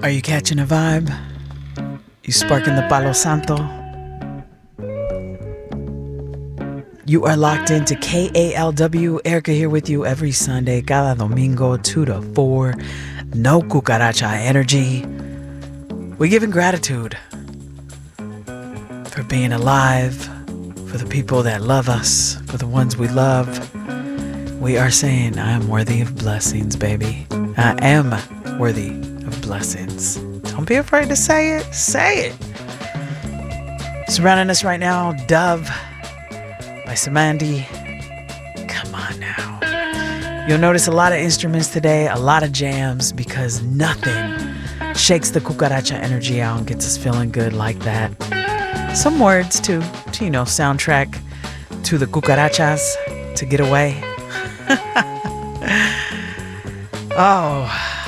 Are you catching a vibe? You sparking the Palo Santo? You are locked into KALW. Erica here with you every Sunday, cada domingo, 2 to 4. No cucaracha energy. We're giving gratitude for being alive, for the people that love us, for the ones we love. We are saying, I am worthy of blessings, baby. I am worthy of blessings. Don't be afraid to say it. Say it. Surrounding us right now, Dove by Samandi. Come on now. You'll notice a lot of instruments today, a lot of jams, because nothing shakes the cucaracha energy out and gets us feeling good like that. Some words to soundtrack to the cucarachas to get away. Oh,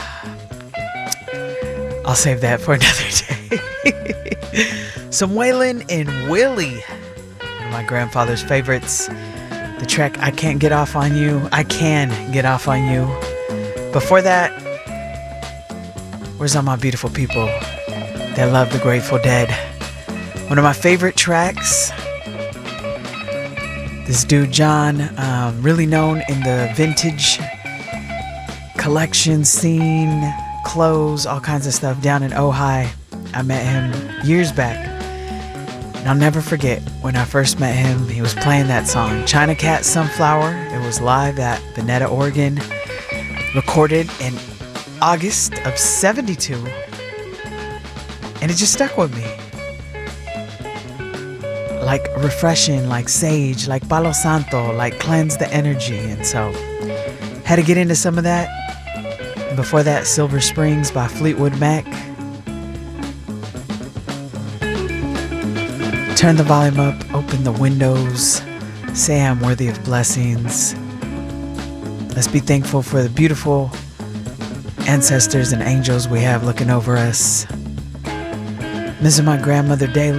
I'll save that for another day. Some Waylon and Willie, one of my grandfather's favorites. The track I Can't Get Off on You. I Can Get Off on You. Before that, where's all my beautiful people that love the Grateful Dead? One of my favorite tracks. This dude John, really known in the vintage collection scene, clothes, all kinds of stuff down in Ojai. I met him years back, and I'll never forget when I first met him. He was playing that song, China Cat Sunflower. It was live at Veneta, Oregon, recorded in August of '72, and it just stuck with me. Like refreshing, like sage, like Palo Santo, like cleanse the energy. And so had to get into some of that. Before that, Silver Springs by Fleetwood Mac. Turn the volume up, open the windows, say I'm worthy of blessings. Let's be thankful for the beautiful ancestors and angels we have looking over us. Missing my grandmother daily.